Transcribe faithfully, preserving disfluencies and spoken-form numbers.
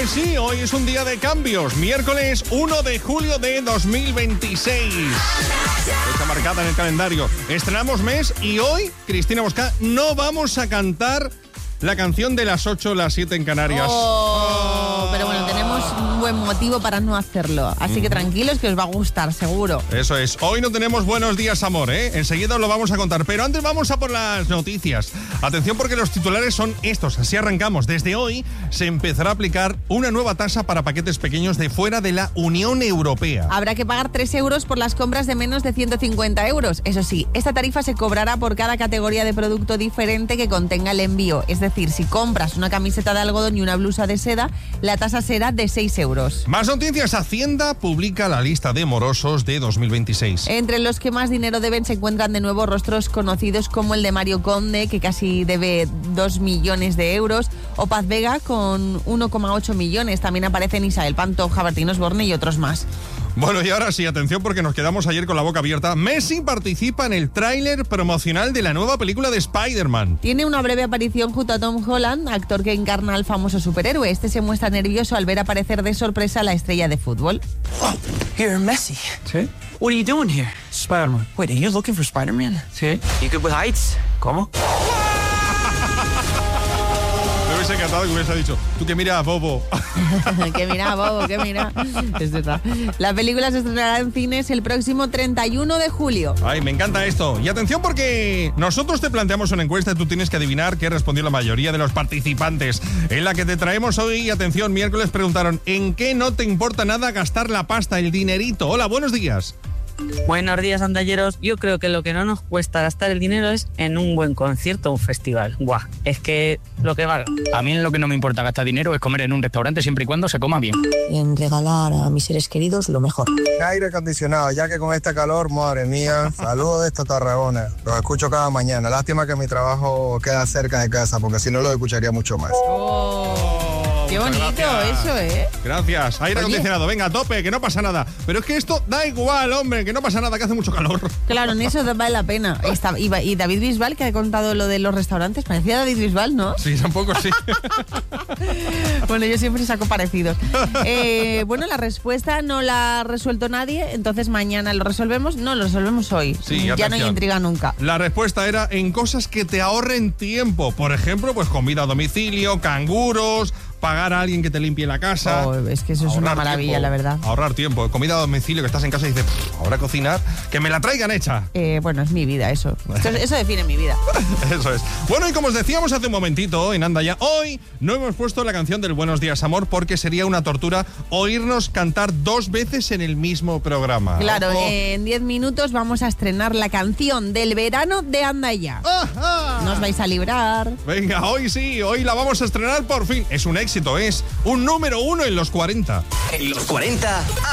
Pues sí, hoy es un día de cambios. Miércoles uno de julio de dos mil veintiséis. Fecha marcada en el calendario. Estrenamos mes y hoy, Cristina Mosca, no vamos a cantar la canción de las ocho, las siete en Canarias. Oh, pero bueno, tenemos un buen motivo para no hacerlo. Así mm. que tranquilos que os va a gustar, seguro. Eso es. Hoy no tenemos buenos días, amor, ¿eh? Enseguida os lo vamos a contar. Pero antes vamos a por las noticias. Atención porque los titulares son estos. Así arrancamos. Desde hoy se empezará a aplicar una nueva tasa para paquetes pequeños de fuera de la Unión Europea. Habrá que pagar tres euros por las compras de menos de ciento cincuenta euros. Eso sí, esta tarifa se cobrará por cada categoría de producto diferente que contenga el envío. Es decir, Es decir, si compras una camiseta de algodón y una blusa de seda, la tasa será de seis euros. Más noticias. Hacienda publica la lista de morosos de dos mil veintiséis. Entre los que más dinero deben se encuentran de nuevo rostros conocidos como el de Mario Conde, que casi debe dos millones de euros, o Paz Vega con uno coma ocho millones. También aparecen Isabel Pantoja, Bertín Osborne y otros más. Bueno, y ahora sí, atención porque nos quedamos ayer con la boca abierta. Messi participa en el tráiler promocional de la nueva película de Spider-Man. Tiene una breve aparición junto a Tom Holland, actor que encarna al famoso superhéroe. Este se muestra nervioso al ver aparecer de sorpresa a la estrella de fútbol. Oh, you're Messi. Sí. What are you doing here? Spider-Man. Wait, are you looking for Spider-Man? Sí. You good with heights? ¿Cómo? Me hubiese encantado que hubiese dicho, tú que mira, bobo. Que mira, bobo, que mira. Es verdad. La película se estrenará en cines el próximo treinta y uno de julio. Ay, me encanta esto. Y atención porque nosotros te planteamos una encuesta y tú tienes que adivinar qué respondió la mayoría de los participantes. En la que te traemos hoy, atención, miércoles preguntaron, ¿en qué no te importa nada gastar la pasta, el dinerito? Hola, buenos días. Buenos días, andalleros. Yo creo que lo que no nos cuesta gastar el dinero es en un buen concierto o un festival. Guau, es que lo que valga. A mí lo que no me importa gastar dinero es comer en un restaurante siempre y cuando se coma bien. Y en regalar a mis seres queridos lo mejor. Aire acondicionado, ya que con este calor, madre mía. Saludos de esta Tarragona. Los escucho cada mañana. Lástima que mi trabajo queda cerca de casa, porque si no lo escucharía mucho más. Oh. Qué bonito eso, ¿eh? Gracias. Aire Oye. acondicionado, venga, a tope, que no pasa nada. Pero es que esto da igual, hombre, que no pasa nada, que hace mucho calor. Claro, en eso vale la pena. Está, y, y David Bisbal, que ha contado lo de los restaurantes, parecía David Bisbal, ¿no? Sí, tampoco sí. Bueno, yo siempre saco parecidos. Eh, bueno, la respuesta no la ha resuelto nadie, entonces mañana lo resolvemos. No, lo resolvemos hoy. Sí, ya atención. no hay intriga nunca. La respuesta era en cosas que te ahorren tiempo. Por ejemplo, pues comida a domicilio, canguros, pagar a alguien que te limpie la casa. Oh, es que eso es una maravilla, tiempo, la verdad. Ahorrar tiempo. Comida a domicilio, que estás en casa y dices, ahora cocinar, que me la traigan hecha. Eh, bueno, es mi vida eso. Eso, eso define mi vida. Eso es. Bueno, y como os decíamos hace un momentito en Anda Ya, hoy no hemos puesto la canción del Buenos Días, Amor, porque sería una tortura oírnos cantar dos veces en el mismo programa. Claro, Ojo. en diez minutos vamos a estrenar la canción del verano de Anda Ya. ¡Ajá! Nos vais a librar. Venga, hoy sí, hoy la vamos a estrenar por fin. Es un éxito, es un número uno en los cuarenta. En los cuarenta...